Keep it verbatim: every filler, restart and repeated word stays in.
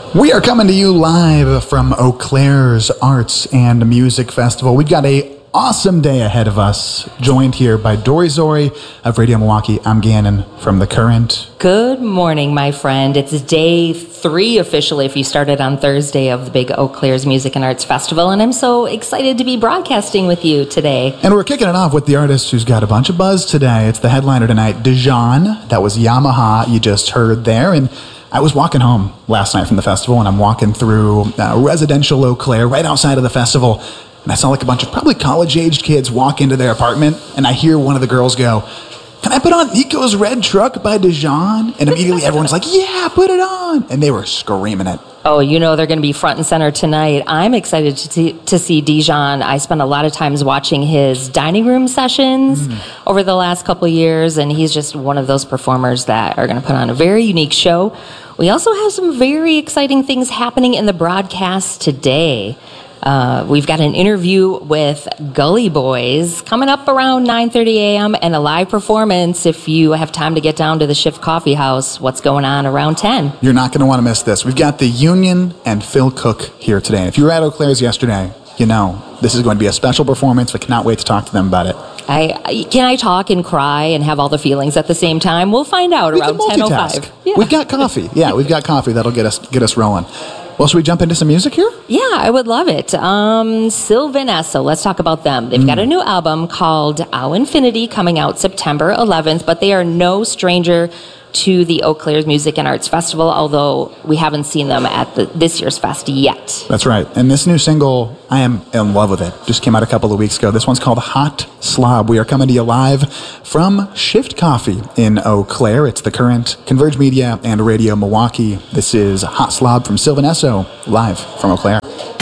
We are coming to you live from Eau Claire's Arts and Music Festival. We've got a awesome day ahead of us, joined here by Dory Zori of Radio Milwaukee. I'm Gannon from The Current. Good morning, my friend. It's day three officially, if you started on Thursday, of the big Eau Claire's Music and Arts Festival, and I'm so excited to be broadcasting with you today. And we're kicking it off with the artist who's got a bunch of buzz today. It's the headliner tonight, Dijon. That was Yamaha you just heard there, and I was walking home last night from the festival, and I'm walking through uh, residential Eau Claire, right outside of the festival, and I saw like a bunch of probably college-aged kids walk into their apartment, and I hear one of the girls go, "Can I put on Nico's Red Truck by Dijon?" And immediately everyone's like, "Yeah, put it on!" And they were screaming it. Oh, you know they're going to be front and center tonight. I'm excited to see, to see Dijon. I spent a lot of times watching his dining room sessions mm. over the last couple of years, and he's just one of those performers that are going to put on a very unique show. We also have some very exciting things happening in the broadcast today. Uh, we've got an interview with Gully Boys coming up around nine thirty a.m. and a live performance if you have time to get down to the Shift Coffee House. What's going on around ten? You're not going to want to miss this. We've got the Union and Phil Cook here today. And if you were at Eau Claire's yesterday, you know this is going to be a special performance. We cannot wait to talk to them about it. I, can I talk and cry and have all the feelings at the same time? We'll find out we around ten oh five. Yeah. We've got coffee. Yeah, we've got coffee. That'll get us get us rolling. Well, should we jump into some music here? Yeah, I would love it. Um, Sylvan Esso, let's talk about them. They've mm. got a new album called Au Infinity coming out September eleventh, but they are no stranger to the Eau Claire's Music and Arts Festival, although we haven't seen them at the, this year's fest yet. That's right. And this new single, I am in love with it. Just came out a couple of weeks ago. This one's called Hot Slob. We are coming to you live from Shift Coffee in Eau Claire. It's The Current, Converge Media, and Radio Milwaukee. This is Hot Slob from Sylvan Esso, live from Eau Claire.